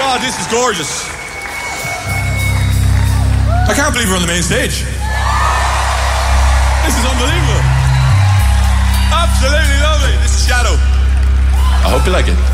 God, this is gorgeous. I can't believe we're on the main stage. This is unbelievable. Absolutely lovely. This is Shadow. I hope you like it.